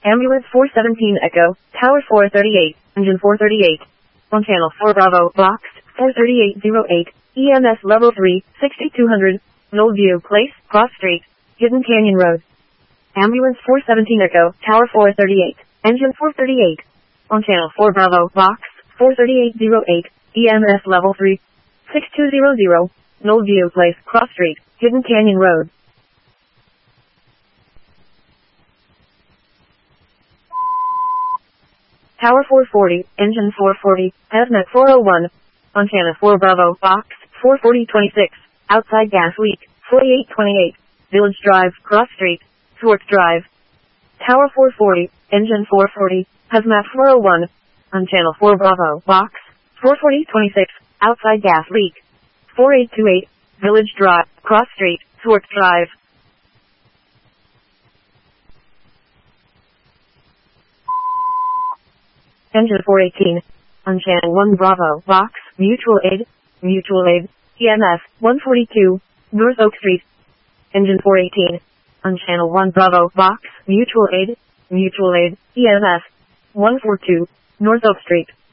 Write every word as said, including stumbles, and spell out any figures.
Ambulance four seventeen Echo, Tower four thirty-eight, Engine four thirty-eight. On Channel four Bravo, Box four thirty-eight oh eight, E M S Level three, sixty-two hundred, Knollview Place, Cross Street, Hidden Canyon Road. Ambulance four seventeen Echo, Tower four thirty-eight, Engine four thirty-eight. On Channel four Bravo, Box four thirty-eight oh eight, E M S Level three, sixty-two hundred, Knollview Place, Cross Street, Hidden Canyon Road. Tower four forty, Engine four forty, Hazmat four oh one. On Channel four Bravo, Box four forty twenty-six, Outside Gas Leak, forty-eight twenty-eight, Village Drive, Cross Street, Swartz Drive. Tower four forty, Engine four forty, Hazmat four oh one. On Channel four Bravo, Box four forty twenty-six, Outside Gas Leak, forty-eight twenty-eight, Village Drive, Cross Street, Swartz Drive. Engine four eighteen. On Channel one Bravo, Box, Mutual Aid, Mutual Aid, E M F, one forty-two, North Oak Street. Engine four eighteen. On Channel one Bravo, Box, Mutual Aid, Mutual Aid, E M F, one forty-two, North Oak Street.